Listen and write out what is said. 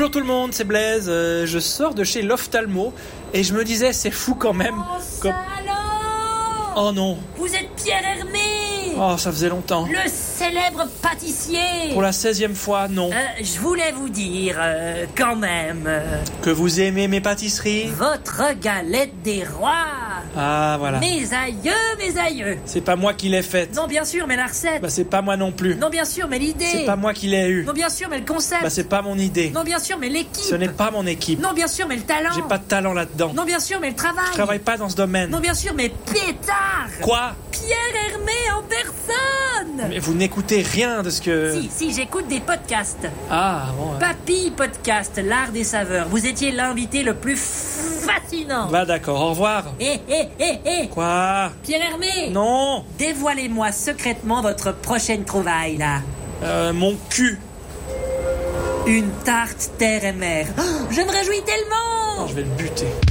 Bonjour tout le monde, c'est Blaise. Je sors de chez l'ophtalmo et je me disais, c'est fou quand même. Oh, salaud! Oh non. Vous êtes Pierre Hermé! Oh, ça faisait longtemps. Le célèbre pâtissier! Pour la 16e fois, non. Je voulais vous dire, quand même... Que vous aimez mes pâtisseries? Votre galette des rois! Ah, voilà. Mes aïeux! C'est pas moi qui l'ai faite. Non, bien sûr, mais la recette! Bah, c'est pas moi non plus. Non, bien sûr, mais l'idée! C'est pas moi qui l'ai eu. Non, bien sûr, mais le concept! Bah, c'est pas mon idée. Non, bien sûr, mais l'équipe! Ce n'est pas mon équipe. Non, bien sûr, mais le talent! J'ai pas de talent là-dedans. Non, bien sûr, mais le travail! Je travaille pas dans ce domaine. Non, bien sûr, mais pétard! Quoi? Pierre Hermé en personne! Mais vous n'écoutez rien de ce que... Si, j'écoute des podcasts. Ah, bon. Papy Podcast, l'art des saveurs. Vous étiez l'invité le plus fascinant. Bah d'accord, au revoir. Hé Quoi? Pierre Hermé! Non. Dévoilez-moi secrètement votre prochaine trouvaille, là. Mon cul. Une tarte terre et mer. Oh, je me réjouis tellement! Je vais le buter.